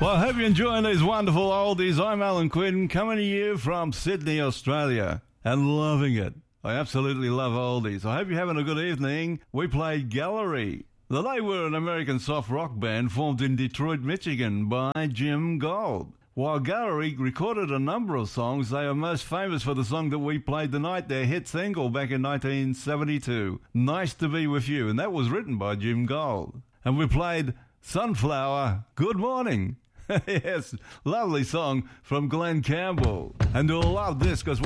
Well, I hope you're enjoying these wonderful oldies. I'm Alan Quinn, coming to you from Sydney, Australia, and loving it. I absolutely love oldies. I hope you're having a good evening. We played Gallery. They were an American soft rock band formed in Detroit, Michigan by Jim Gold. While Gallery recorded a number of songs, they are most famous for the song that we played tonight, their hit single back in 1972, Nice to Be With You, and that was written by Jim Gold. And we played Sunflower, Good Morning. Yes, lovely song from Glenn Campbell. And you'll love this because